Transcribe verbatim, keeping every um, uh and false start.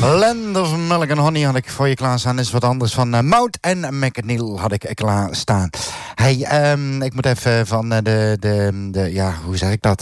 Land of Milk and Honey had ik voor je klaarstaan. Is wat anders van uh, Mout en McNeil had ik klaarstaan. Hey, um, ik moet even van uh, de, de, de... Ja, hoe zeg ik dat?